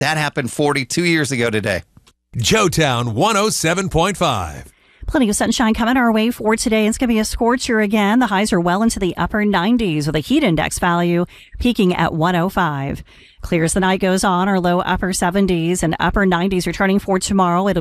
That happened 42 years ago today. Joetown 107.5. Plenty of sunshine coming our way for today. It's going to be a scorcher again. The highs are well into the upper 90s with a heat index value peaking at 105. Clear as the night goes on, our low upper 70s and upper 90s returning for tomorrow. It'll